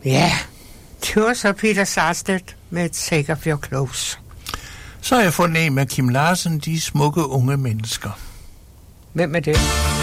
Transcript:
Ja, det var så Peter Sarstedt med Take Off Your Clothes. Så har jeg fundet en med Kim Larsen, De smukke unge mennesker. Hvem er det?